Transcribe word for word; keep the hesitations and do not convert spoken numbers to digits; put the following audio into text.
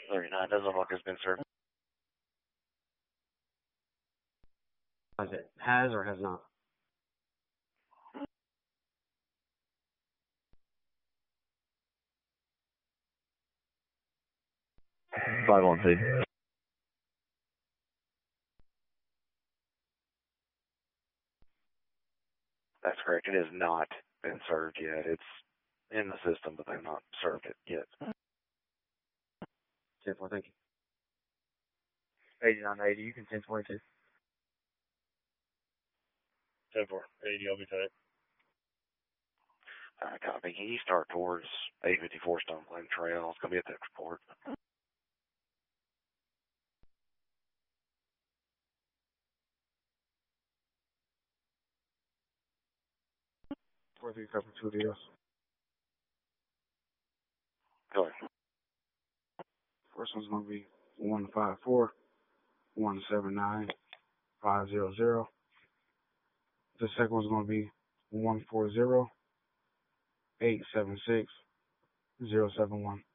thirty-nine doesn't look like it's been served. Has it has or has not? Five on two. That's correct. It has not been served yet. It's in the system, but they've not served it yet. ten four, thank you. eighty-nine eighty, you can ten twenty-two. ten four, eighty, I'll be tight. Uh, copy. Can you start towards eight fifty-four Stone Flame Trail? It's going to be at that report. four three, cover two deals. Go ahead. First one's going to be one five four, one seven nine, five zero zero. The second one's going to be one four zero, eight seven six, zero seven one.